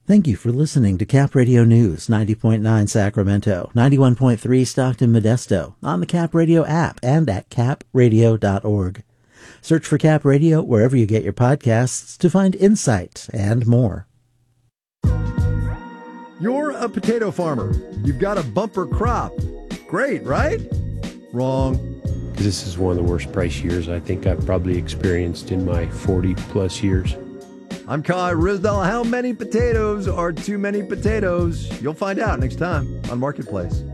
Thank you for listening to Cap Radio News, 90.9 Sacramento, 91.3 Stockton Modesto, on the Cap Radio app and at capradio.org. Search for Cap Radio wherever you get your podcasts to find insight and more. You're a potato farmer. You've got a bumper crop. Great, right? Wrong. This is one of the worst price years I think I've probably experienced in my 40-plus years. I'm Kai Risdell. How many potatoes are too many potatoes? You'll find out next time on Marketplace.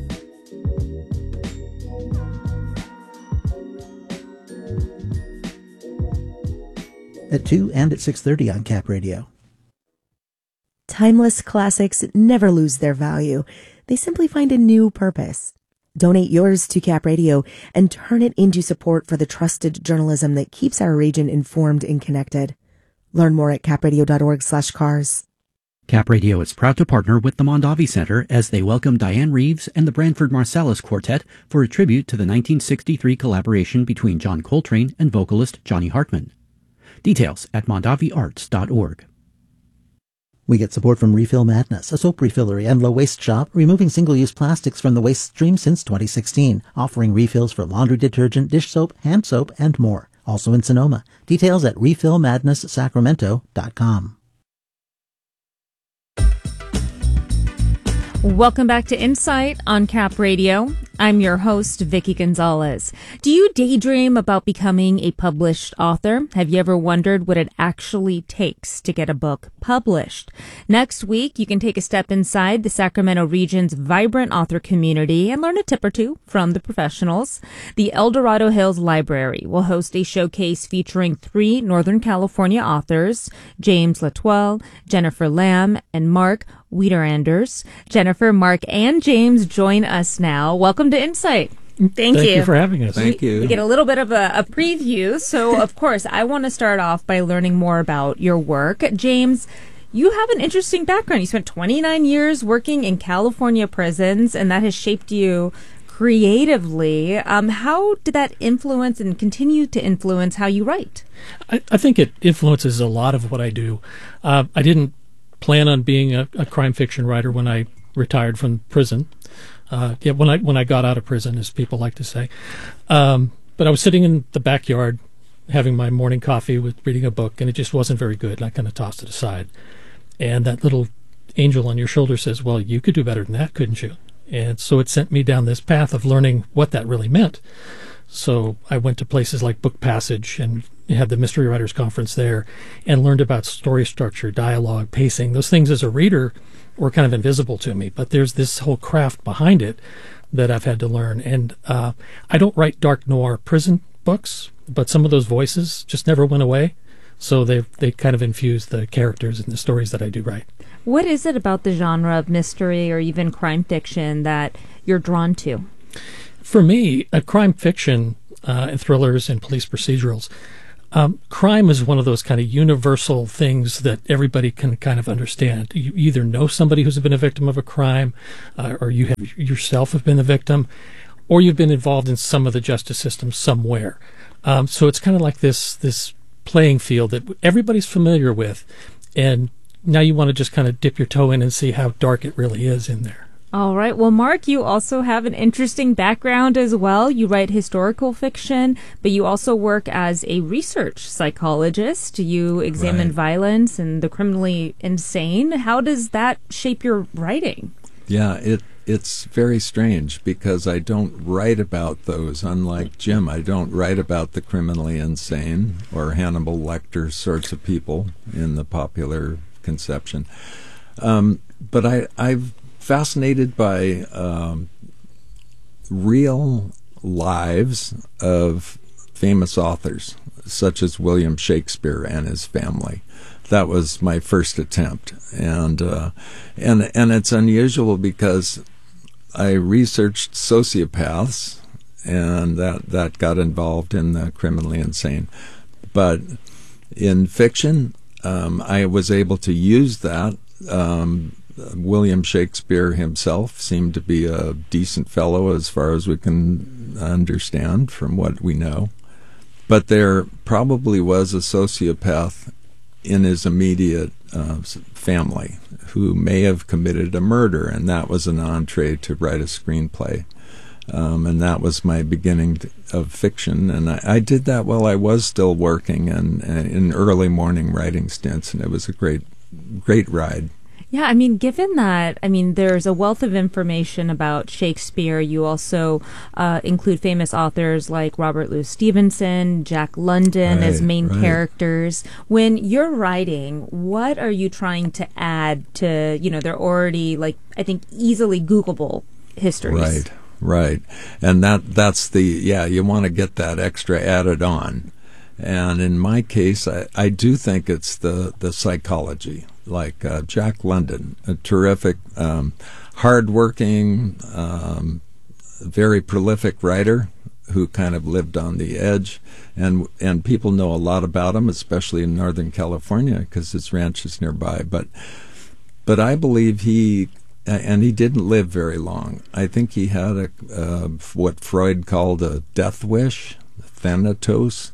At 2 and at 6:30 on Cap Radio. Timeless classics never lose their value. They simply find a new purpose. Donate yours to Cap Radio and turn it into support for the trusted journalism that keeps our region informed and connected. Learn more at capradio.org/cars. Cap Radio is proud to partner with the Mondavi Center as they welcome Diane Reeves and the Branford Marsalis Quartet for a tribute to the 1963 collaboration between John Coltrane and vocalist Johnny Hartman. Details at mondaviarts.org. We get support from Refill Madness, a soap refillery and low-waste shop, removing single-use plastics from the waste stream since 2016, offering refills for laundry detergent, dish soap, hand soap, and more. Also in Sonoma. Details at refillmadnesssacramento.com. Welcome back to Insight on Cap Radio. I'm your host, Vicky Gonzalez. Do you daydream about becoming a published author? Have you ever wondered what it actually takes to get a book published? Next week, you can take a step inside the Sacramento region's vibrant author community and learn a tip or two from the professionals. The El Dorado Hills Library will host a showcase featuring 3 Northern California authors, James Latoile, Jennifer Lamb, and Mark Wiederanders. Jennifer, Mark, and James join us now. Welcome to Insight. Thank you for having us. Thank you. We get a little bit of a preview. So, of course, I want to start off by learning more about your work. James, you have an interesting background. You spent 29 years working in California prisons, and that has shaped you creatively. How did that influence and continue to influence how you write? I think it influences a lot of what I do. I didn't plan on being a crime fiction writer when I retired from prison. When I got out of prison, as people like to say. But I was sitting in the backyard having my morning coffee with reading a book, and it just wasn't very good. And I kind of tossed it aside. And that little angel on your shoulder says, well, you could do better than that, couldn't you? And so it sent me down this path of learning what that really meant. So I went to places like Book Passage and had the Mystery Writers Conference there and learned about story structure, dialogue, pacing. Those things as a reader were kind of invisible to me, but there's this whole craft behind it that I've had to learn. And I don't write dark noir prison books, but some of those voices just never went away. So they kind of infuse the characters and the stories that I do write. What is it about the genre of mystery or even crime fiction that you're drawn to? For me, crime fiction and thrillers and police procedurals, crime is one of those kind of universal things that everybody can kind of understand. You either know somebody who's been a victim of a crime, or you have yourself have been a victim, or you've been involved in some of the justice system somewhere. So it's kind of like this playing field that everybody's familiar with, and now you want to just kind of dip your toe in and see how dark it really is in there. All right. Well, Mark, you also have an interesting background as well. You write historical fiction, but you also work as a research psychologist. You examine violence and the criminally insane. How does that shape your writing? Yeah, it's very strange because I don't write about those. Unlike Jim, I don't write about the criminally insane or Hannibal Lecter sorts of people in the popular conception. But I'm fascinated by real lives of famous authors, such as William Shakespeare and his family. That was my first attempt, and it's unusual because I researched sociopaths, and that got involved in the criminally insane. But in fiction, I was able to use that. William Shakespeare himself seemed to be a decent fellow as far as we can understand from what we know. But there probably was a sociopath in his immediate family who may have committed a murder, and that was an entree to write a screenplay. And that was my beginning of fiction, and I did that while I was still working and in early morning writing stints, and it was a great ride. Yeah, I mean, given that, there's a wealth of information about Shakespeare. You also include famous authors like Robert Louis Stevenson, Jack London as main characters. When you're writing, what are you trying to add to, they're already, I think, easily Googleable histories? Right. And that's you want to get that extra added on. And in my case, I do think it's the psychology. Like Jack London, a terrific, hardworking, very prolific writer who kind of lived on the edge, and people know a lot about him, especially in Northern California because his ranch is nearby. But I believe he didn't live very long. I think he had what Freud called a death wish, thanatos.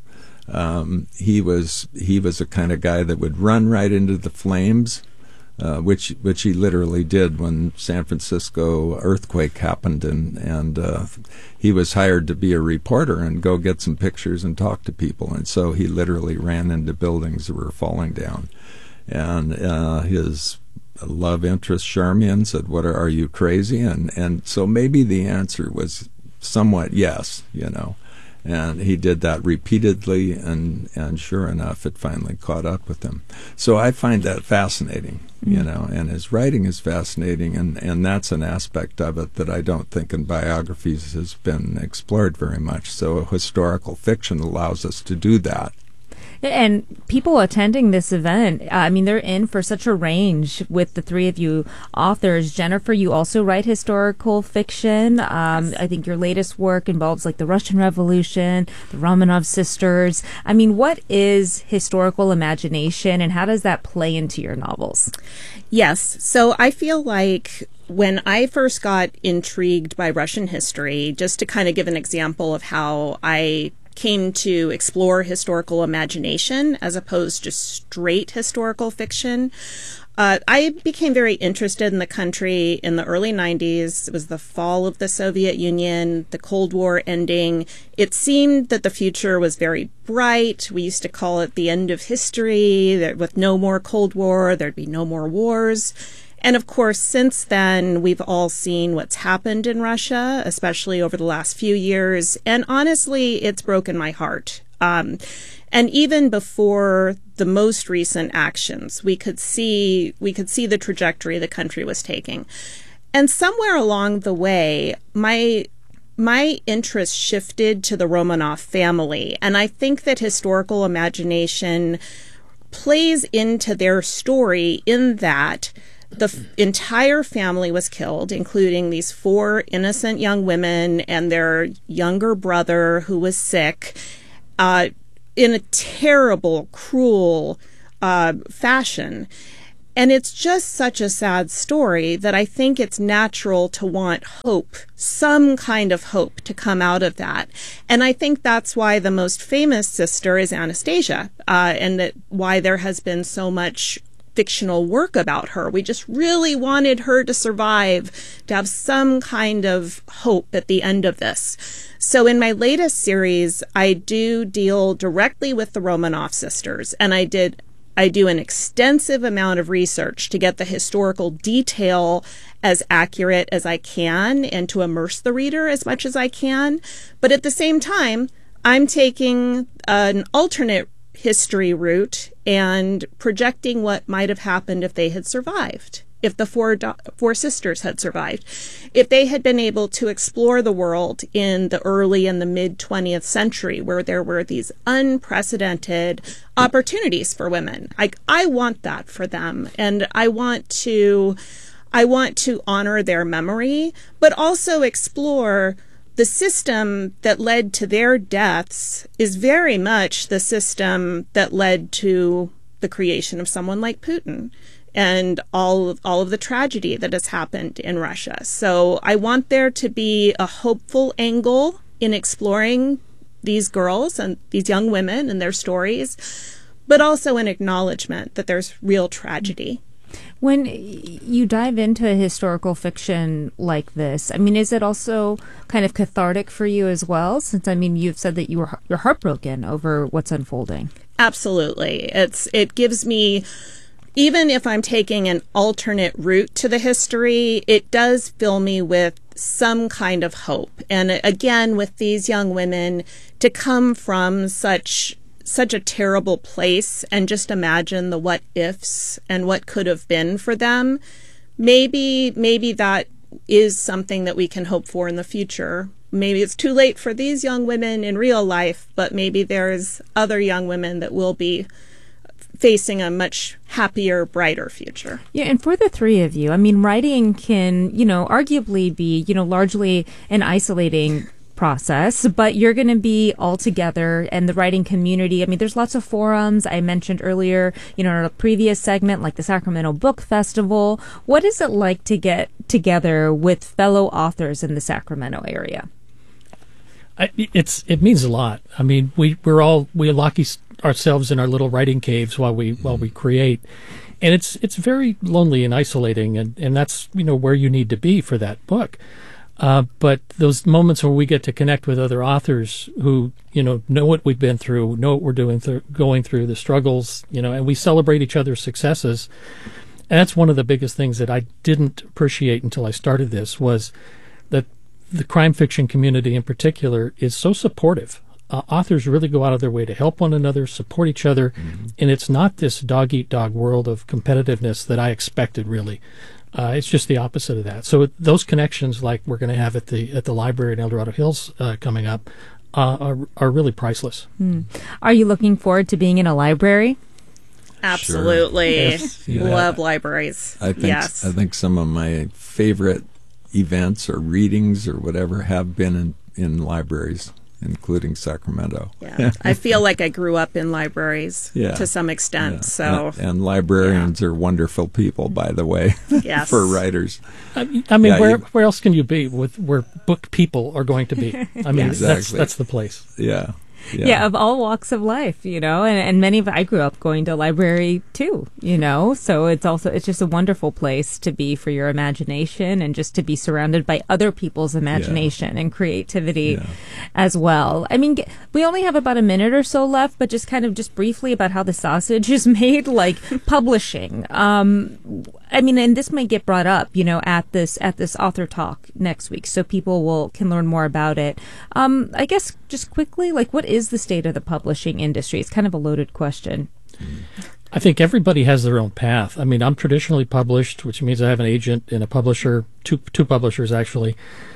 He was a kind of guy that would run right into the flames, which he literally did when San Francisco earthquake happened, and he was hired to be a reporter and go get some pictures and talk to people, and so he literally ran into buildings that were falling down, and his love interest Charmian said, "Are you crazy?" And so maybe the answer was somewhat yes, And he did that repeatedly, and sure enough, it finally caught up with him. So I find that fascinating, and his writing is fascinating, and that's an aspect of it that I don't think in biographies has been explored very much. So historical fiction allows us to do that. And people attending this event, they're in for such a range with the three of you authors. Jennifer, you also write historical fiction. Yes. I think your latest work involves the Russian Revolution, the Romanov sisters. What is historical imagination, and how does that play into your novels? Yes. So I feel like when I first got intrigued by Russian history, just to kind of give an example of how I came to explore historical imagination as opposed to straight historical fiction. I became very interested in the country in the early 90s. It was the fall of the Soviet Union, the Cold War ending. It seemed that the future was very bright. We used to call it the end of history. With no more Cold War, there'd be no more wars. And of course, since then, we've all seen what's happened in Russia, especially over the last few years. And honestly, it's broken my heart. And even before the most recent actions, we could see the trajectory the country was taking. And somewhere along the way, my interest shifted to the Romanov family. And I think that historical imagination plays into their story in that the entire family was killed, including these 4 innocent young women and their younger brother who was sick, in a terrible, cruel fashion. And it's just such a sad story that I think it's natural to want hope, some kind of hope to come out of that. And I think that's why the most famous sister is Anastasia, and why there has been so much fictional work about her. We just really wanted her to survive, to have some kind of hope at the end of this. So in my latest series, I do deal directly with the Romanov sisters, and I do an extensive amount of research to get the historical detail as accurate as I can and to immerse the reader as much as I can. But at the same time, I'm taking an alternate history route and projecting what might have happened if they had survived, if the four sisters had survived, if they had been able to explore the world in the early and the mid 20th century, where there were these unprecedented opportunities for women. I want that for them, and I want to honor their memory, but also explore the system that led to their deaths is very much the system that led to the creation of someone like Putin and all of the tragedy that has happened in Russia. So I want there to be a hopeful angle in exploring these girls and these young women and their stories. but also an acknowledgement that there's real tragedy. When you dive into historical fiction like this, I mean, is it also kind of cathartic for you as well? Since, I mean, you've said that you're heartbroken over what's unfolding. Absolutely. It gives me, even if I'm taking an alternate route to the history, it does fill me with some kind of hope. And again, with these young women, to come from such a terrible place and just imagine the what ifs and what could have been for them, maybe that is something that we can hope for in the future. Maybe it's too late for these young women in real life, but maybe there's other young women that will be facing a much happier, brighter future. Yeah, and for the three of you, I mean, writing can, arguably be, largely an isolating process, but you're going to be all together, and the writing community, I mean, there's lots of forums. I mentioned earlier, in a previous segment, like the Sacramento Book Festival. What is it like to get together with fellow authors in the Sacramento area? It means a lot. I mean, we lock ourselves in our little writing caves while we create, and it's very lonely and isolating, and that's where you need to be for that book. But those moments where we get to connect with other authors who know what we've been through, know what we're going through, the struggles, and we celebrate each other's successes. And that's one of the biggest things that I didn't appreciate until I started this, was that the crime fiction community in particular is so supportive. Authors really go out of their way to help one another, support each other, and it's not this dog-eat-dog world of competitiveness that I expected, really. It's just the opposite of that. So those connections, like we're going to have at the library in El Dorado Hills coming up, are really priceless. Are you looking forward to being in a library? Absolutely. Sure. Yes. Love libraries. I think some of my favorite events or readings or whatever have been in libraries, including Sacramento. Yeah, I feel like I grew up in libraries to some extent. Yeah. So and librarians are wonderful people, by the way. Yes. For writers. I mean, where else can you be where book people are going to be? I mean, exactly. that's the place. Yeah. Yeah, of all walks of life, and I grew up going to library too, so it's just a wonderful place to be for your imagination and just to be surrounded by other people's imagination and creativity as well. I mean, we only have about a minute or so left, but just briefly about how the sausage is made, like publishing. I mean, and this might get brought up, at this author talk next week, so people can learn more about it. I guess just quickly, like, what is the state of the publishing industry? It's kind of a loaded question. I think everybody has their own path. I mean, I'm traditionally published, which means I have an agent and a publisher, two publishers actually.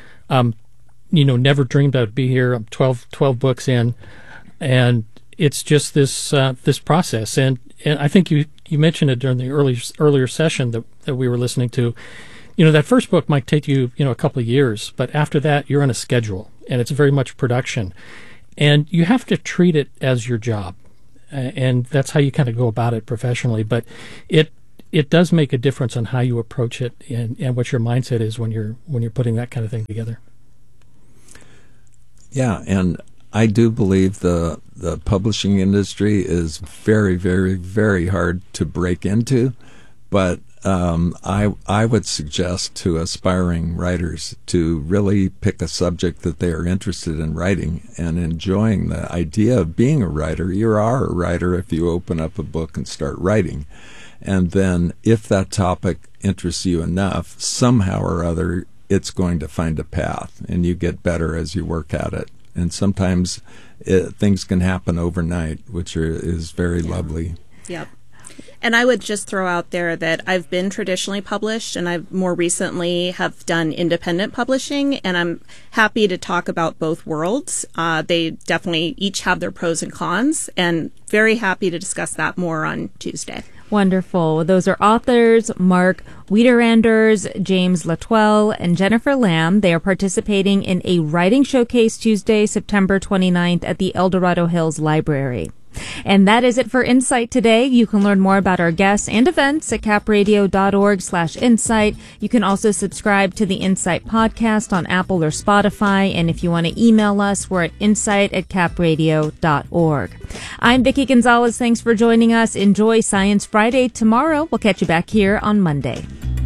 Never dreamed I'd be here. I'm 12 books in, and it's just this process. And I think you mentioned it during the earlier session that we were listening to. That first book might take you, a couple of years, but after that, you're on a schedule, and it's very much production. And you have to treat it as your job. And that's how you kind of go about it professionally. But it does make a difference on how you approach it and what your mindset is when you're putting that kind of thing together. Yeah, and I do believe the publishing industry is very, very, very hard to break into, but I would suggest to aspiring writers to really pick a subject that they are interested in writing and enjoying the idea of being a writer. You are a writer if you open up a book and start writing. And then if that topic interests you enough, somehow or other, it's going to find a path, and you get better as you work at it. And sometimes things can happen overnight, which is very lovely. Yep. And I would just throw out there that I've been traditionally published, and I've more recently have done independent publishing, and I'm happy to talk about both worlds. They definitely each have their pros and cons, and very happy to discuss that more on Tuesday. Wonderful. Those are authors Mark Wiederanders, James Latwell, and Jennifer Lamb. They are participating in a writing showcase Tuesday, September 29th at the El Dorado Hills Library. And that is it for Insight today. You can learn more about our guests and events at capradio.org/insight. You can also subscribe to the Insight podcast on Apple or Spotify. And if you want to email us, we're at insight@capradio.org. I'm Vicki Gonzalez. Thanks for joining us. Enjoy Science Friday tomorrow. We'll catch you back here on Monday.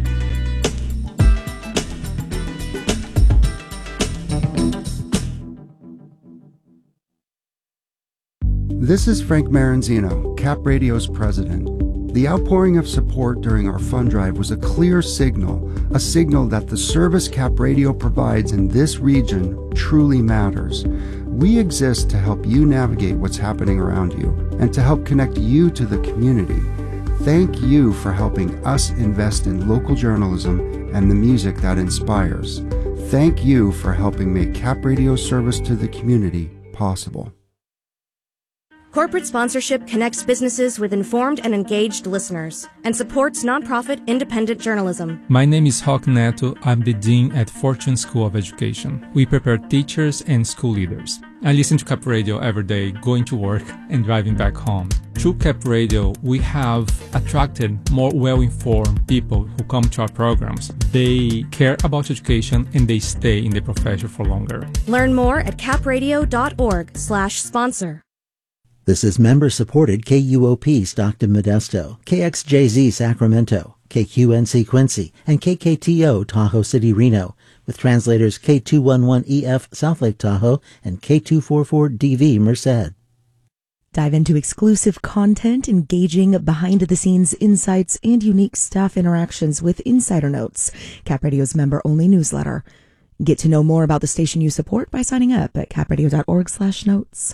This is Frank Maranzino, Cap Radio's president. The outpouring of support during our fund drive was a clear signal, a signal that the service Cap Radio provides in this region truly matters. We exist to help you navigate what's happening around you and to help connect you to the community. Thank you for helping us invest in local journalism and the music that inspires. Thank you for helping make Cap Radio's service to the community possible. Corporate sponsorship connects businesses with informed and engaged listeners and supports nonprofit independent journalism. My name is Hawk Neto. I'm the Dean at Fortune School of Education. We prepare teachers and school leaders. I listen to Cap Radio every day, going to work and driving back home. Through Cap Radio, we have attracted more well-informed people who come to our programs. They care about education and they stay in the profession for longer. Learn more at capradio.org/sponsor. This is member-supported KUOP Stockton Modesto, KXJZ Sacramento, KQNC Quincy, and KKTO Tahoe City Reno, with translators K211EF South Lake Tahoe and K244DV Merced. Dive into exclusive content, engaging behind-the-scenes insights, and unique staff interactions with Insider Notes, Cap Radio's member-only newsletter. Get to know more about the station you support by signing up at capradio.org/notes.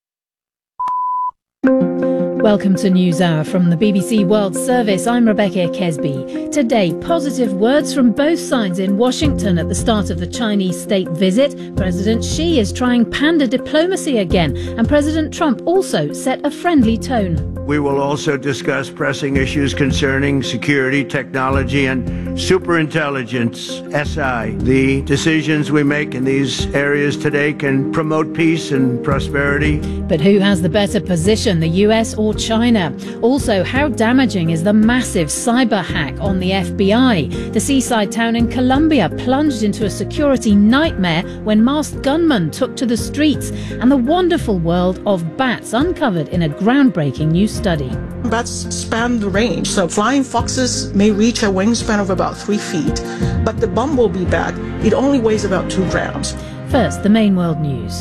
Welcome to NewsHour from the BBC World Service. I'm Rebecca Kesby. Today, positive words from both sides in Washington at the start of the Chinese state visit. President Xi is trying panda diplomacy again, and President Trump also set a friendly tone. We will also discuss pressing issues concerning security, technology, and superintelligence, SI. The decisions we make in these areas today can promote peace and prosperity. But who has the better position, the US or China? Also, how damaging is the massive cyber hack on the FBI? The seaside town in Colombia plunged into a security nightmare when masked gunmen took to the streets, and the wonderful world of bats uncovered in a groundbreaking new study. Bats span the range, so flying foxes may reach a wingspan of about 3 feet, but the bumblebee bat, it only weighs about 2 grams. First, the main world news.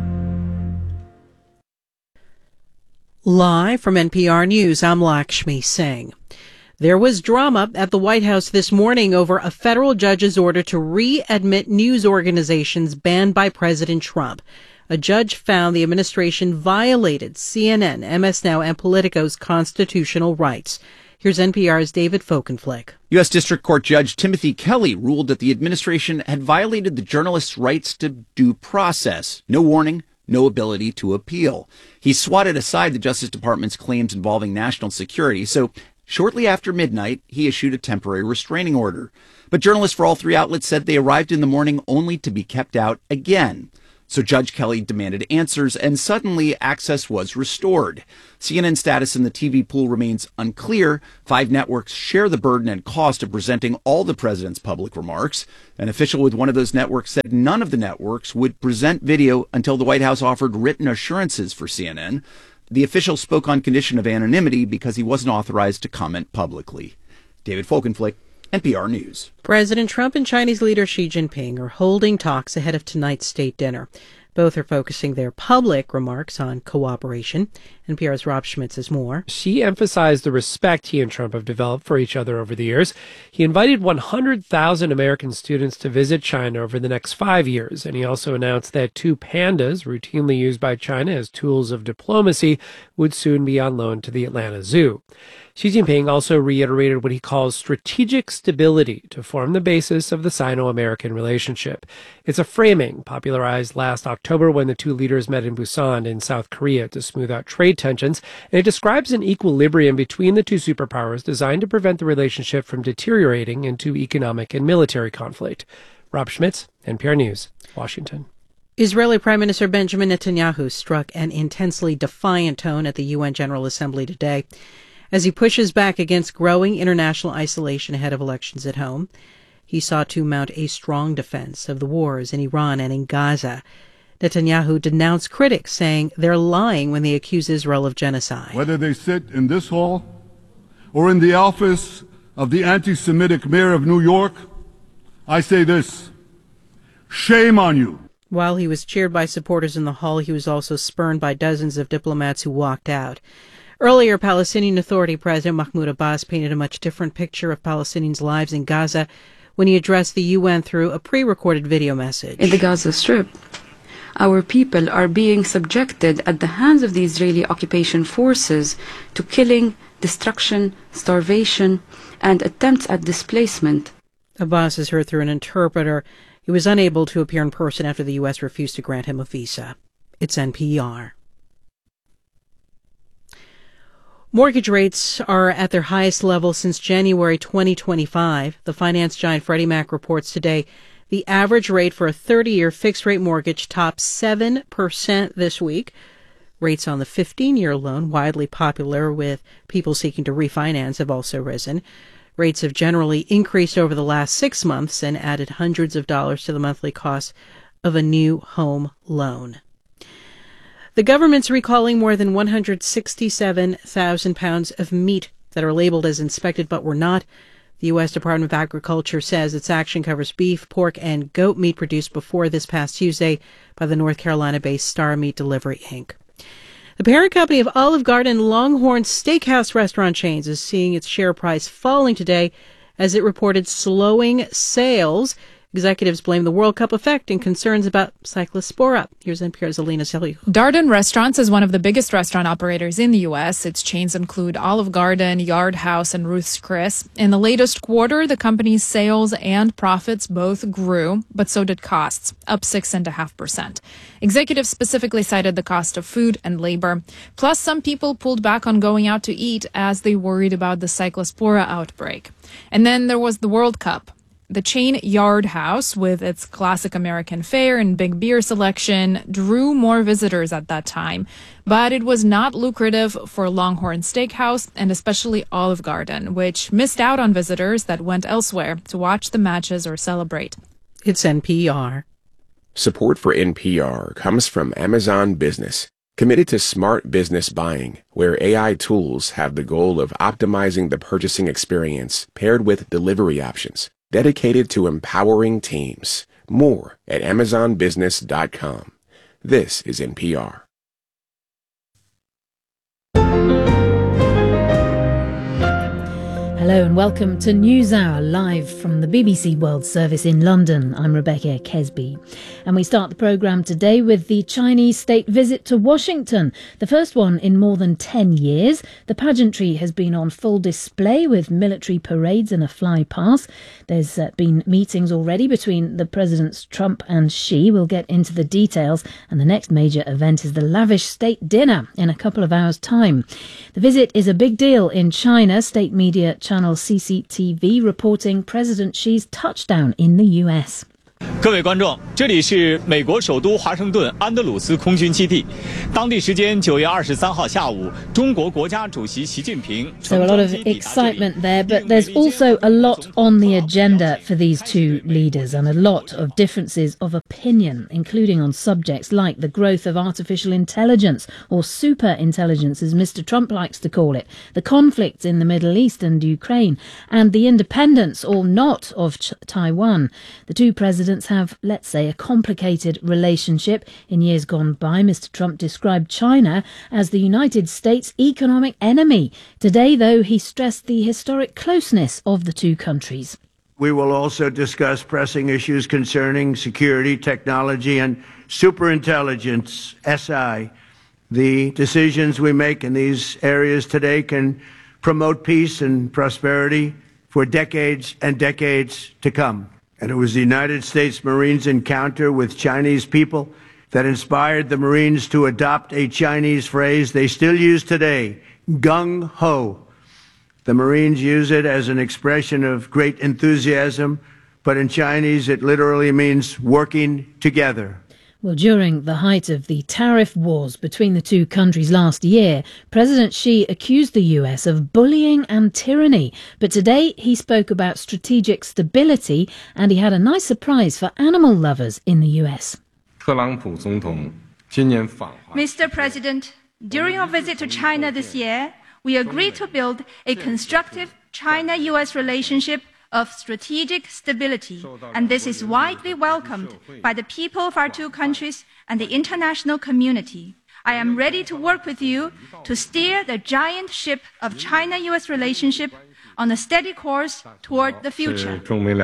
Live from NPR News, I'm Lakshmi Singh. There was drama at the White House this morning over a federal judge's order to readmit news organizations banned by President Trump. A judge found the administration violated CNN, MS Now, and Politico's constitutional rights. Here's NPR's David Folkenflik. U.S. District Court Judge Timothy Kelly ruled that the administration had violated the journalists' rights to due process. No warning, no ability to appeal. He swatted aside the Justice Department's claims involving national security, so shortly after midnight, he issued a temporary restraining order. But journalists for all three outlets said they arrived in the morning only to be kept out again. So Judge Kelly demanded answers, and suddenly access was restored. CNN's status in the TV pool remains unclear. 5 networks share the burden and cost of presenting all the president's public remarks. An official with one of those networks said none of the networks would present video until the White House offered written assurances for CNN. The official spoke on condition of anonymity because he wasn't authorized to comment publicly. David Folkenflik, NPR News. President Trump and Chinese leader Xi Jinping are holding talks ahead of tonight's state dinner. Both are focusing their public remarks on cooperation. NPR's Rob Schmitz has more. Xi emphasized the respect he and Trump have developed for each other over the years. He invited 100,000 American students to visit China over the next 5 years, and he also announced that 2 pandas, routinely used by China as tools of diplomacy, would soon be on loan to the Atlanta Zoo. Xi Jinping also reiterated what he calls strategic stability to form the basis of the Sino-American relationship. It's a framing popularized last October when the 2 leaders met in Busan in South Korea to smooth out trade tensions, and it describes an equilibrium between the 2 superpowers designed to prevent the relationship from deteriorating into economic and military conflict. Rob Schmitz, NPR News, Washington. Israeli Prime Minister Benjamin Netanyahu struck an intensely defiant tone at the UN General Assembly today as he pushes back against growing international isolation ahead of elections at home. He sought to mount a strong defense of the wars in Iran and in Gaza. Netanyahu denounced critics, saying they're lying when they accuse Israel of genocide. Whether they sit in this hall or in the office of the anti-Semitic mayor of New York, I say this: shame on you. While he was cheered by supporters in the hall, he was also spurned by dozens of diplomats who walked out. Earlier, Palestinian Authority President Mahmoud Abbas painted a much different picture of Palestinians' lives in Gaza when he addressed the UN through a pre-recorded video message. In the Gaza Strip, our people are being subjected at the hands of the Israeli occupation forces to killing, destruction, starvation, and attempts at displacement. Abbas is heard through an interpreter. He was unable to appear in person after the U.S. refused to grant him a visa. It's NPR. Mortgage rates are at their highest level since January 2025. The finance giant Freddie Mac reports today the average rate for a 30-year fixed-rate mortgage topped 7% this week. Rates on the 15-year loan, widely popular with people seeking to refinance, have also risen. Rates have generally increased over the last 6 months and added hundreds of dollars to the monthly cost of a new home loan. The government's recalling more than 167,000 pounds of meat that are labeled as inspected but were not. The U.S. Department of Agriculture says its action covers beef, pork, and goat meat produced before this past Tuesday by the North Carolina-based Star Meat Delivery, Inc. The parent company of Olive Garden and Longhorn Steakhouse restaurant chains is seeing its share price falling today as it reported slowing sales. Executives blame the World Cup effect and concerns about Cyclospora. Here's NPR's Alina Selyukh. Darden Restaurants is one of the biggest restaurant operators in the U.S. Its chains include Olive Garden, Yard House, and Ruth's Chris. In the latest quarter, the company's sales and profits both grew, but so did costs, up 6.5%. Executives specifically cited the cost of food and labor. Plus, some people pulled back on going out to eat as they worried about the Cyclospora outbreak. And then there was the World Cup. The chain Yard House, with its classic American fare and big beer selection, drew more visitors at that time. But it was not lucrative for Longhorn Steakhouse and especially Olive Garden, which missed out on visitors that went elsewhere to watch the matches or celebrate. It's NPR. Support for NPR comes from Amazon Business, committed to smart business buying, where AI tools have the goal of optimizing the purchasing experience paired with delivery options. Dedicated to empowering teams. More at AmazonBusiness.com. This is NPR. Hello and welcome to NewsHour, live from the BBC World Service in London. I'm Rebecca Kesby. And we start the programme today with the Chinese state visit to Washington, the first one in more than 10 years. The pageantry has been on full display with military parades and a fly-past. There's been meetings already between the presidents Trump and Xi. We'll get into the details. And the next major event is the lavish state dinner in a couple of hours' time. The visit is a big deal in China. State media channel CCTV reporting President Xi's touchdown in the US. 各位观众，这里是美国首都华盛顿安德鲁斯空军基地。当地时间9月23号下午，中国国家主席习近平。 So a lot of excitement there, but there's also a lot on the agenda for these two leaders and a lot of differences of opinion, including on subjects like the growth of artificial intelligence, or super intelligence as Mr. Trump likes to call it, the conflicts in the Middle East and Ukraine, and the independence or not of Taiwan. The two presidents have, let's say, a complicated relationship. In years gone by, Mr. Trump described China as the United States' economic enemy. Today, though, he stressed the historic closeness of the two countries. We will also discuss pressing issues concerning security, technology, and superintelligence, SI. The decisions we make in these areas today can promote peace and prosperity for decades and decades to come. And it was the United States Marines' encounter with Chinese people that inspired the Marines to adopt a Chinese phrase they still use today, gung-ho. The Marines use it as an expression of great enthusiasm, but in Chinese it literally means working together. Well, during the height of the tariff wars between the two countries last year, President Xi accused the US of bullying and tyranny. But today he spoke about strategic stability, and he had a nice surprise for animal lovers in the US. Mr. President, during our visit to China this year, we agreed to build a constructive China-US relationship of strategic stability, and this is widely welcomed by the people of our two countries and the international community. I am ready to work with you to steer the giant ship of China-US relationship on a steady course toward the future.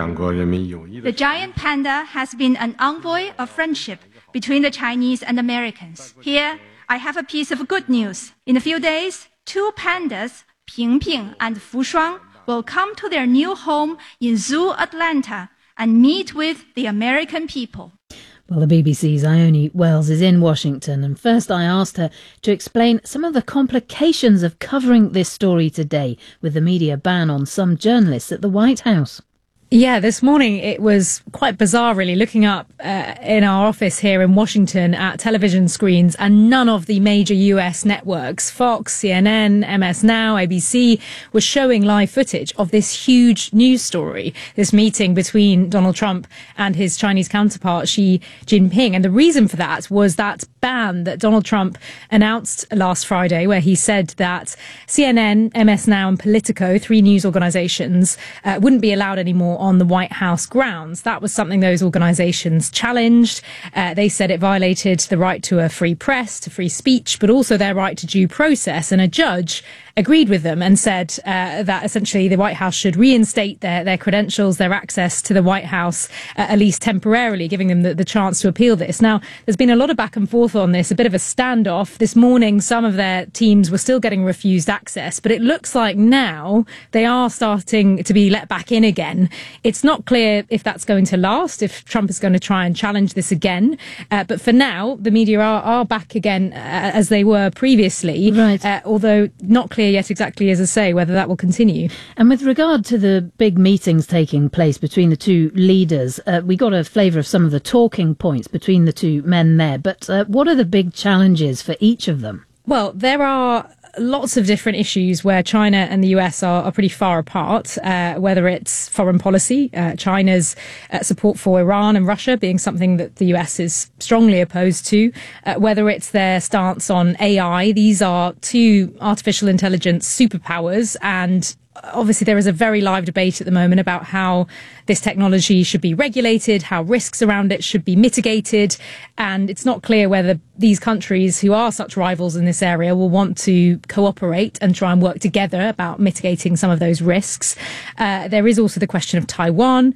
The giant panda has been an envoy of friendship between the Chinese and Americans. Here, I have a piece of good news. In a few days, two pandas, Ping Ping and Fu Shuang, will come to their new home in Zoo Atlanta and meet with the American people. Well, the BBC's Ione Wells is in Washington, and first I asked her to explain some of the complications of covering this story today with the media ban on some journalists at the White House. Yeah, this morning it was quite bizarre, really, looking up in our office here in Washington at television screens, and none of the major US networks, Fox, CNN, MS Now, ABC, was showing live footage of this huge news story, this meeting between Donald Trump and his Chinese counterpart, Xi Jinping. And the reason for that was that ban that Donald Trump announced last Friday, where he said that CNN, MS Now and Politico, three news organizations, wouldn't be allowed anymore on the White House grounds. That was something those organizations challenged. They said it violated the right to a free press, to free speech, but also their right to due process. And a judge agreed with them and said that essentially the White House should reinstate their credentials, their access to the White House, at least temporarily, giving them the chance to appeal this. Now, there's been a lot of back and forth on this, a bit of a standoff. This morning, some of their teams were still getting refused access, but it looks like now they are starting to be let back in again. It's not clear if that's going to last, if Trump is going to try and challenge this again. But for now, the media are back again as they were previously, right. Although not clear yet exactly, as I say, whether that will continue. And with regard to the big meetings taking place between the two leaders, we got a flavour of some of the talking points between the two men there. But what are the big challenges for each of them? Well, there are lots of different issues where China and the US are pretty far apart, whether it's foreign policy, China's support for Iran and Russia being something that the US is strongly opposed to, whether it's their stance on AI. These are two artificial intelligence superpowers, and obviously there is a very live debate at the moment about how this technology should be regulated, how risks around it should be mitigated, and it's not clear whether these countries who are such rivals in this area will want to cooperate and try and work together about mitigating some of those risks. There is also the question of Taiwan.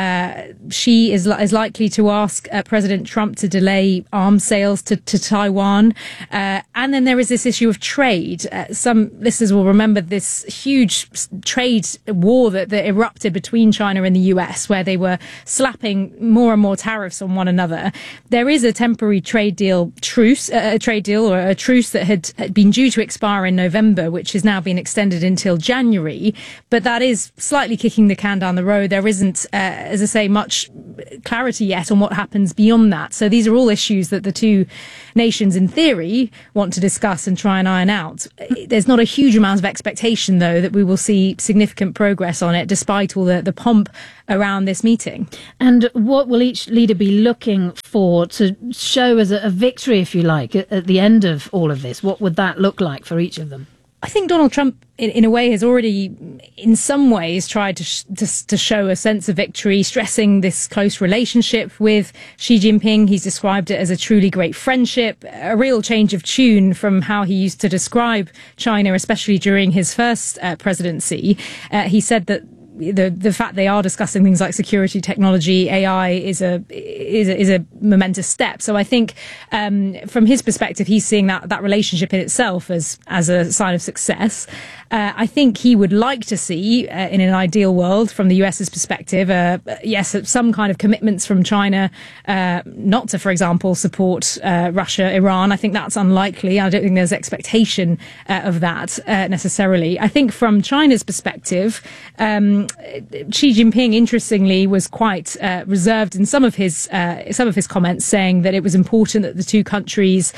Xi is likely to ask President Trump to delay arms sales to Taiwan. And then there is this issue of trade. Some listeners will remember this huge trade war that erupted between China and the US, where they were slapping more and more tariffs on one another. There is a temporary trade deal a truce that had been due to expire in November, which has now been extended until January. But that is slightly kicking the can down the road. There isn't, as I say, much clarity yet on what happens beyond that. So these are all issues that the two nations, in theory, want to discuss and try and iron out. There's not a huge amount of expectation, though, that we will see significant progress on it, despite all the pomp around this meeting. And what will each leader be looking for to show as a victory, if you like, at the end of all of this? What would that look like for each of them? I think Donald Trump, in a way, has already, in some ways, tried to show a sense of victory, stressing this close relationship with Xi Jinping. He's described it as a truly great friendship, a real change of tune from how he used to describe China, especially during his first presidency. He said that the fact they are discussing things like security, technology, AI is a momentous step. So I think from his perspective, he's seeing that relationship in itself as a sign of success. I think he would like to see, in an ideal world, from the US's perspective, yes, some kind of commitments from China not to, for example, support Russia, Iran. I think that's unlikely. I don't think there's expectation of that necessarily. I think from China's perspective, Xi Jinping, interestingly, was quite reserved in some of his comments, saying that it was important that the two countries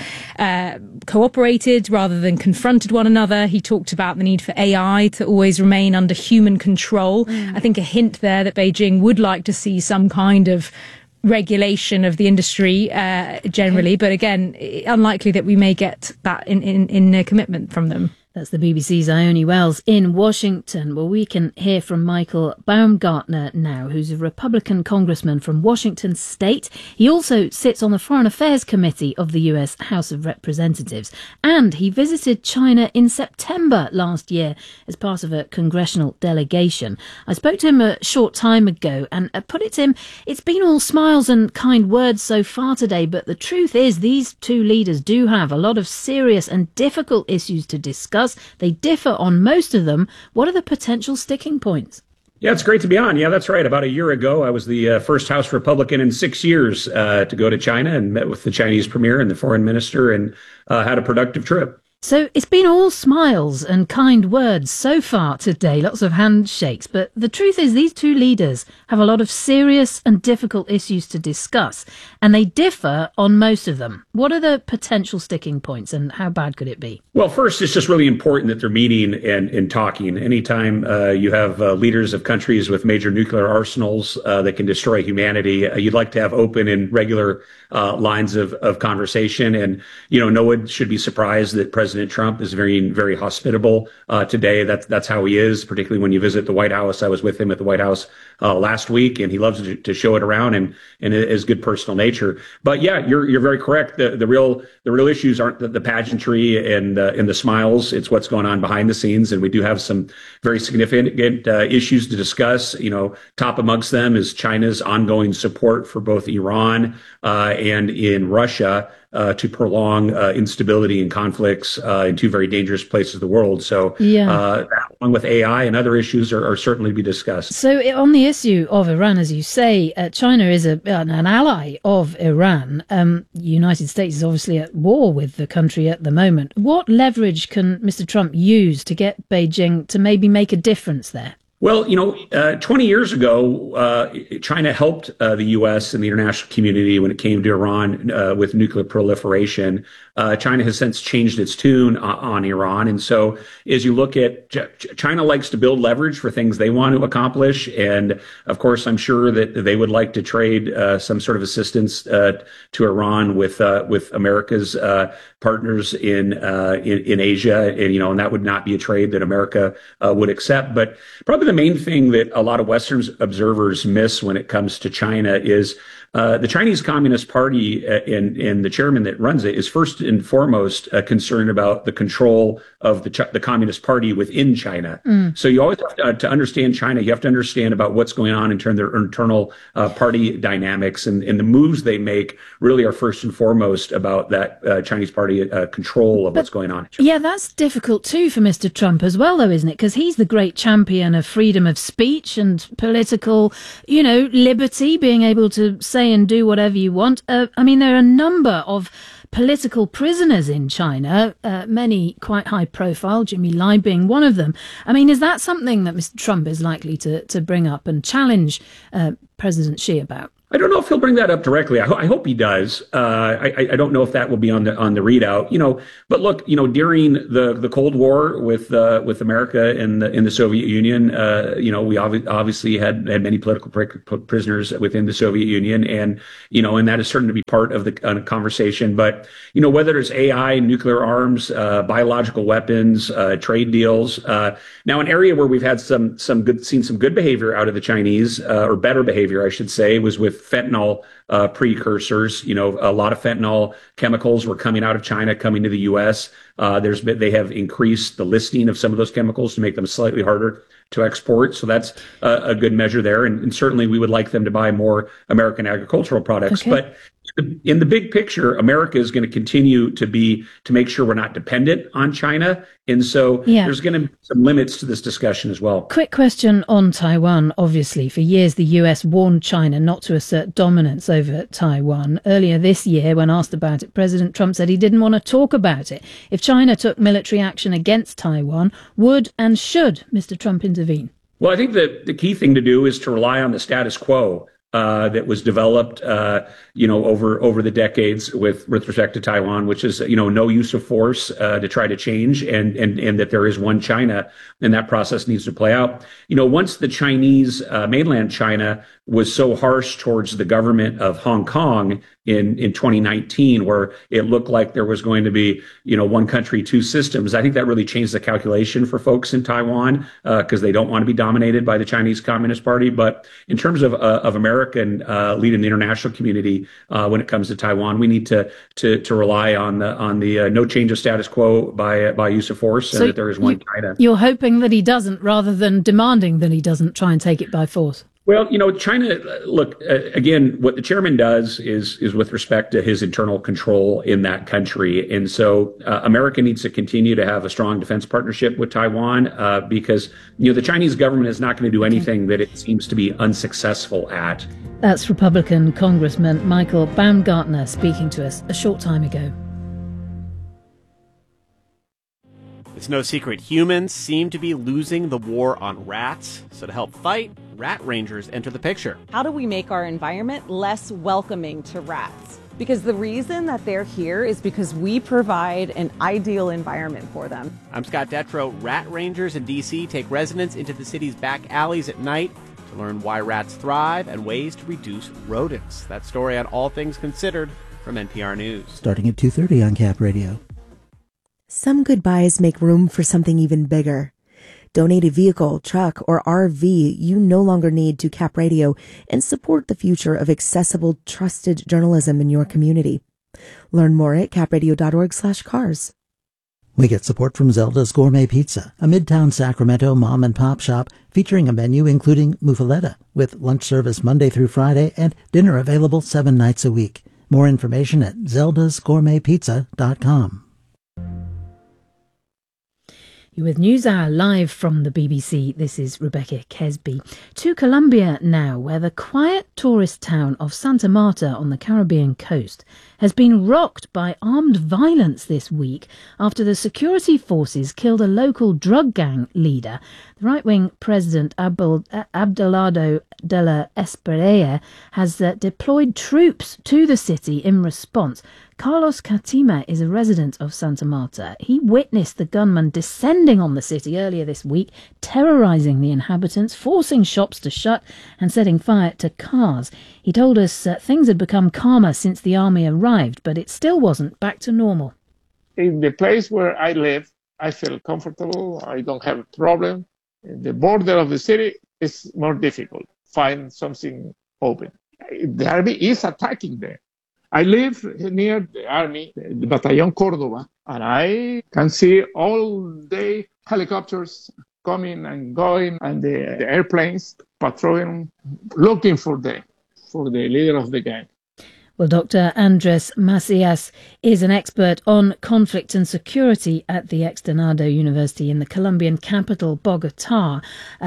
cooperated rather than confronted one another. He talked about the need for AI to always remain under human control. I think a hint there that Beijing would like to see some kind of regulation of the industry generally, but again, unlikely that we may get that in a commitment from them. That's the BBC's Ione Wells in Washington. Well, we can hear from Michael Baumgartner now, who's a Republican congressman from Washington State. He also sits on the Foreign Affairs Committee of the US House of Representatives. And he visited China in September last year as part of a congressional delegation. I spoke to him a short time ago and put it to him, it's been all smiles and kind words so far today, but the truth is these two leaders do have a lot of serious and difficult issues to discuss. They differ on most of them. What are the potential sticking points? Yeah, it's great to be on. Yeah, that's right. About a year ago, I was the first House Republican in 6 years to go to China and met with the Chinese premier and the foreign minister and had a productive trip. So it's been all smiles and kind words so far today, lots of handshakes. But the truth is these two leaders have a lot of serious and difficult issues to discuss, and they differ on most of them. What are the potential sticking points and how bad could it be? Well, first, it's just really important that they're meeting and talking. Anytime you have leaders of countries with major nuclear arsenals that can destroy humanity, you'd like to have open and regular lines of conversation. And, no one should be surprised that President Trump is very, very hospitable today. That's how he is, particularly when you visit the White House. I was with him at the White House last week, and he loves to show it around and his good personal nature. But yeah, you're very correct. The real issues aren't the pageantry and the smiles. It's what's going on behind the scenes, and we do have some very significant issues to discuss. Top amongst them is China's ongoing support for both Iran and in Russia to prolong instability and conflicts in two very dangerous places of the world. So along with AI and other issues are certainly to be discussed. So on the issue of Iran, as you say, China is an ally of Iran. The United States is obviously at war with the country at the moment. What leverage can Mr. Trump use to get Beijing to maybe make a difference there? Well, 20 years ago, China helped the U.S. and the international community when it came to Iran with nuclear proliferation. China has since changed its tune on Iran. And so as you look at China likes to build leverage for things they want to accomplish. And of course, I'm sure that they would like to trade some sort of assistance to Iran with America's partners in Asia. And that would not be a trade that America would accept. But probably the main thing that a lot of Western observers miss when it comes to China is the Chinese Communist Party and the chairman that runs it is first and foremost concerned about the control of the Communist Party within China. So you always have to understand China. You have to understand about what's going on in terms of their internal party dynamics, and the moves they make really are first and foremost about that Chinese Party control of what's going on. Yeah, that's difficult too for Mr. Trump as well, though, isn't it? Because he's the great champion of freedom of speech and political, liberty, being able to say and do whatever you want. There are a number of political prisoners in China, many quite high profile, Jimmy Lai being one of them. Is that something that Mr. Trump is likely to bring up and challenge President Xi about? I don't know if he'll bring that up directly. I hope he does. I don't know if that will be on the readout. But look, during the Cold War with America and in the Soviet Union, we obviously had many political prisoners within the Soviet Union, and that is certain to be part of the conversation. But whether it's AI, nuclear arms, biological weapons, trade deals. Now, an area where we've had seen some good behavior out of the Chinese, or better behavior, I should say, was with fentanyl precursors. A lot of fentanyl chemicals were coming out of China, coming to the U.S. They have increased the listing of some of those chemicals to make them slightly harder to export. So that's a good measure there. And certainly we would like them to buy more American agricultural products. Okay. But in the big picture, America is going to continue to make sure we're not dependent on China. And so there's going to be some limits to this discussion as well. Quick question on Taiwan. Obviously, for years, the US warned China not to assert dominance over Taiwan. Earlier this year, when asked about it, President Trump said he didn't want to talk about it. If China took military action against Taiwan, would and should Mr. Trump intervene? Well, I think the key thing to do is to rely on the status quo that was developed, over the decades with respect to Taiwan, which is, no use of force to try to change, and that there is one China, and that process needs to play out. Once the Chinese, mainland China, was so harsh towards the government of Hong Kong in 2019, where it looked like there was going to be, one country, two systems. I think that really changed the calculation for folks in Taiwan because they don't want to be dominated by the Chinese Communist Party. But in terms of American leading the international community when it comes to Taiwan, we need to rely on the no change of status quo by use of force, and that there is one China. You're hoping that he doesn't, rather than demanding that he doesn't try and take it by force. Well, China, look, again, what the chairman does is with respect to his internal control in that country. And so America needs to continue to have a strong defense partnership with Taiwan because, the Chinese government is not going to do anything that it seems to be unsuccessful at. That's Republican Congressman Michael Baumgartner speaking to us a short time ago. It's no secret humans seem to be losing the war on rats. So to help fight, rat rangers enter the picture. How do we make our environment less welcoming to rats? Because the reason that they're here is because we provide an ideal environment for them. I'm Scott Detrow. Rat rangers in D.C. take residents into the city's back alleys at night to learn why rats thrive and ways to reduce rodents. That story on All Things Considered from NPR News. Starting at 2:30 on Cap Radio. Some goodbyes make room for something even bigger. Donate a vehicle, truck, or RV you no longer need to Cap Radio and support the future of accessible, trusted journalism in your community. Learn more at capradio.org/cars. We get support from Zelda's Gourmet Pizza, a Midtown Sacramento mom and pop shop featuring a menu including muffaletta, with lunch service Monday through Friday and dinner available 7 nights a week. More information at zeldasgourmetpizza.com. You're with NewsHour live from the BBC. This is Rebecca Kesby. To Colombia now, where the quiet tourist town of Santa Marta on the Caribbean coast has been rocked by armed violence this week after the security forces killed a local drug gang leader. The right-wing president Abelardo de la Espriella has deployed troops to the city in response. Carlos Catima is a resident of Santa Marta. He witnessed the gunman descending on the city earlier this week, terrorizing the inhabitants, forcing shops to shut and setting fire to cars. He told us things had become calmer since the army arrived, but it still wasn't back to normal. In the place where I live, I feel comfortable. I don't have a problem. The border of the city is more difficult. Find something open. The army is attacking there. I live near the army, the Batallón Córdoba, and I can see all day helicopters coming and going, and the airplanes patrolling, looking for the leader of the gang. Well, Dr. Andres Macias is an expert on conflict and security at the Externado University in the Colombian capital, Bogotá.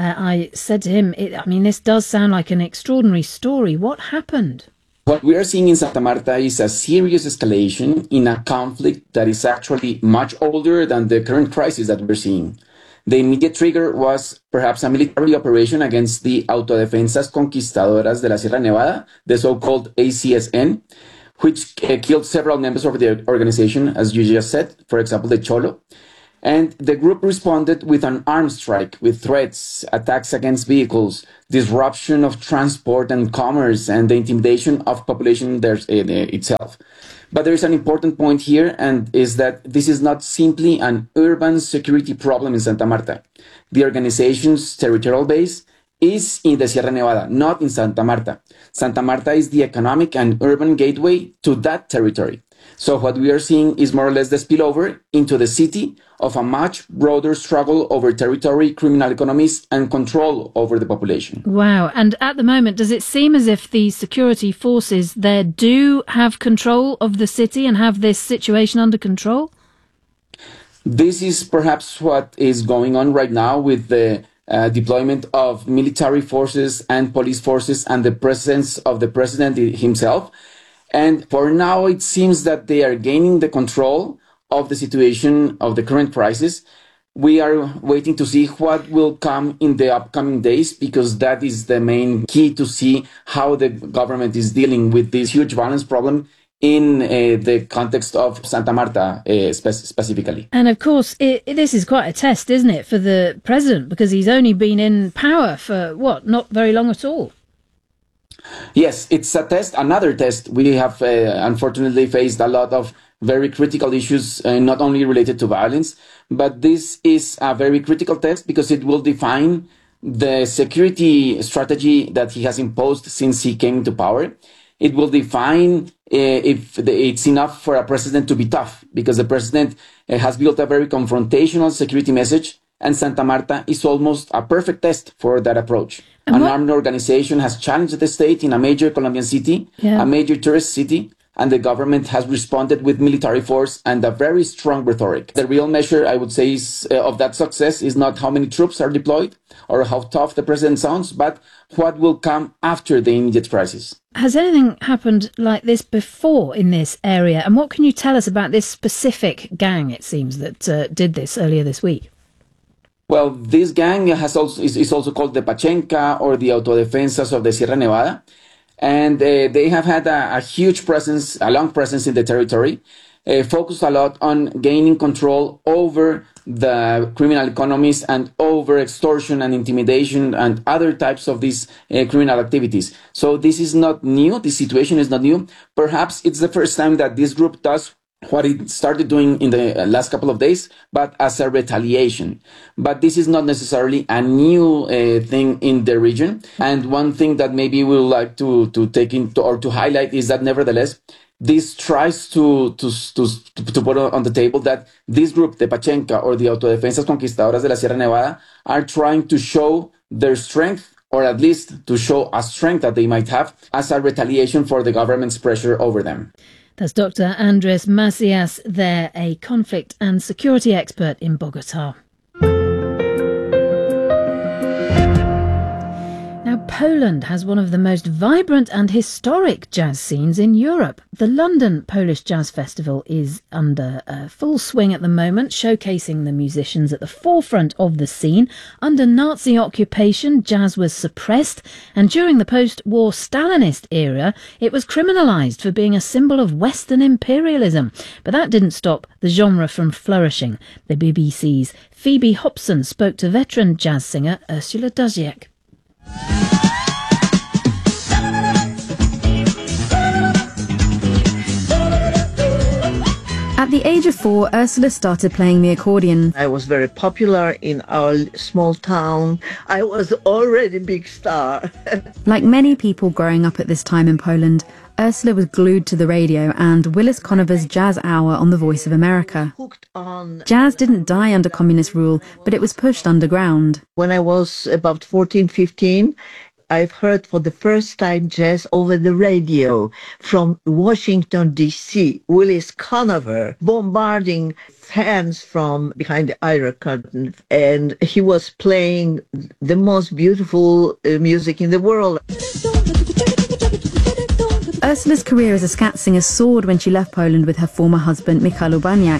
I said to him, this does sound like an extraordinary story. What happened? What we are seeing in Santa Marta is a serious escalation in a conflict that is actually much older than the current crisis that we're seeing. The immediate trigger was perhaps a military operation against the Autodefensas Conquistadoras de la Sierra Nevada, the so-called ACSN, which killed several members of the organization, as you just said, for example, the Cholo. And the group responded with an armed strike, with threats, attacks against vehicles, disruption of transport and commerce, and the intimidation of population itself. But there is an important point here, and is that this is not simply an urban security problem in Santa Marta. The organization's territorial base is in the Sierra Nevada, not in Santa Marta. Santa Marta is the economic and urban gateway to that territory. So what we are seeing is more or less the spillover into the city of a much broader struggle over territory, criminal economies, and control over the population. Wow. And at the moment, does it seem as if the security forces there do have control of the city and have this situation under control? This is perhaps what is going on right now with the deployment of military forces and police forces and the presence of the president himself. And for now, it seems that they are gaining the control of the situation of the current crisis. We are waiting to see what will come in the upcoming days, because that is the main key to see how the government is dealing with this huge violence problem in the context of Santa Marta specifically. And of course, this is quite a test, isn't it, for the president, because he's only been in power for, not very long at all. Yes, it's a test, another test. We have unfortunately faced a lot of very critical issues, not only related to violence, but this is a very critical test because it will define the security strategy that he has imposed since he came to power. It will define if it's enough for a president to be tough, because the president has built a very confrontational security message, and Santa Marta is almost a perfect test for that approach. An armed organization has challenged the state in a major Colombian city, a major tourist city, and the government has responded with military force and a very strong rhetoric. The real measure, I would say, is, of that success is not how many troops are deployed or how tough the president sounds, but what will come after the immediate crisis. Has anything happened like this before in this area? And what can you tell us about this specific gang, it seems, that did this earlier this week? Well, this gang is also called the Pachenca, or the Autodefensas of the Sierra Nevada. And they have had a huge presence, a long presence in the territory, focused a lot on gaining control over the criminal economies and over extortion and intimidation and other types of these criminal activities. So this is not new. This situation is not new. Perhaps it's the first time that this group does what it started doing in the last couple of days, but as a retaliation. But this is not necessarily a new thing in the region. And one thing that maybe we would like to take into or to highlight is that nevertheless, this tries to put on the table that this group, the Pachenca or the Autodefensas Conquistadoras de la Sierra Nevada, are trying to show their strength, or at least to show a strength that they might have as a retaliation for the government's pressure over them. That's Dr. Andres Macias there, a conflict and security expert in Bogota. Now, Poland has one of the most vibrant and historic jazz scenes in Europe. The London Polish Jazz Festival is under full swing at the moment, showcasing the musicians at the forefront of the scene. Under Nazi occupation, jazz was suppressed, and during the post-war Stalinist era, it was criminalised for being a symbol of Western imperialism. But that didn't stop the genre from flourishing. The BBC's Phoebe Hobson spoke to veteran jazz singer Ursula Duziak. At the age of 4, Ursula started playing the accordion. I was very popular in our small town. I was already a big star. Like many people growing up at this time in Poland, Ursula was glued to the radio and Willis Conover's Jazz Hour on the Voice of America. Jazz didn't die under communist rule, but it was pushed underground. When I was about 14, 15, I've heard for the first time jazz over the radio from Washington, D.C. Willis Conover bombarding fans from behind the Iron Curtain, and he was playing the most beautiful music in the world. Ursula's career as a scat singer soared when she left Poland with her former husband, Michał Urbaniak.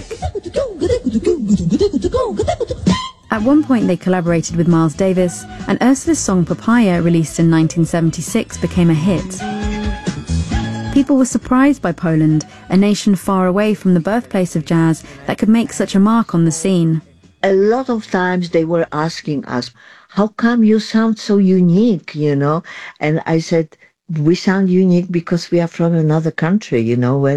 At one point they collaborated with Miles Davis, and Ursula's song Papaya, released in 1976, became a hit. People were surprised by Poland, a nation far away from the birthplace of jazz, that could make such a mark on the scene. A lot of times they were asking us, how come you sound so unique, And I said, we sound unique because we are from another country, where